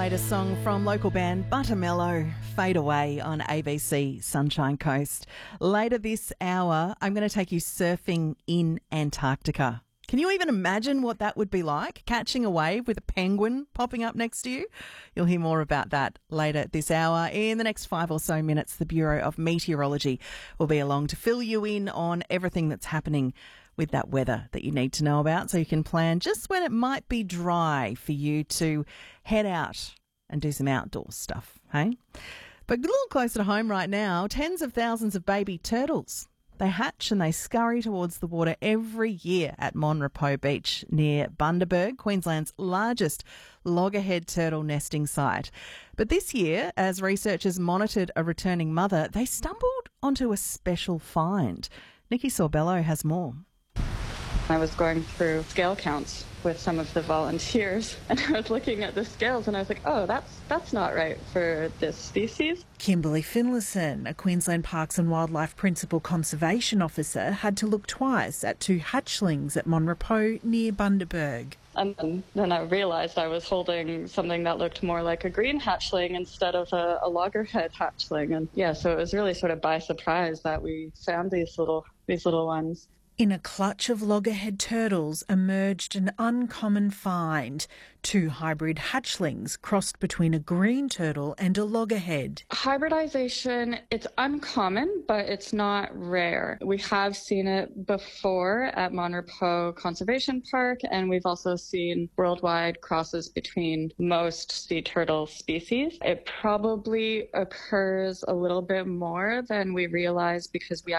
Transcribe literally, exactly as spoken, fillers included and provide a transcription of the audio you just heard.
latest song from local band Buttermellow, Fade Away on A B C Sunshine Coast. Later this hour, I'm going to take you surfing in Antarctica. Can you even imagine what that would be like? Catching a wave with a penguin popping up next to you? You'll hear more about that later this hour. In the next five or so minutes, the Bureau of Meteorology will be along to fill you in on everything that's happening with that weather that you need to know about, so you can plan just when it might be dry for you to head out and do some outdoor stuff, hey? But a little closer to home right now, tens of thousands of baby turtles. They hatch and they scurry towards the water every year at Monrepos Beach near Bundaberg, Queensland's largest loggerhead turtle nesting site. But this year, as researchers monitored a returning mother, they stumbled onto a special find. Nikki Sorbello has more. I was going through scale counts with some of the volunteers, and I was looking at the scales and I was like, oh, that's that's not right for this species. Kimberly Finlayson, a Queensland Parks and Wildlife Principal Conservation Officer, had to look twice at two hatchlings at Monrepos near Bundaberg. And then, then I realised I was holding something that looked more like a green hatchling instead of a, a loggerhead hatchling. And yeah, so it was really sort of by surprise that we found these little these little ones. In a clutch of loggerhead turtles emerged an uncommon find. Two hybrid hatchlings crossed between a green turtle and a loggerhead. Hybridization, it's uncommon, but it's not rare. We have seen it before at Monrepos Conservation Park, and we've also seen worldwide crosses between most sea turtle species. It probably occurs a little bit more than we realize because we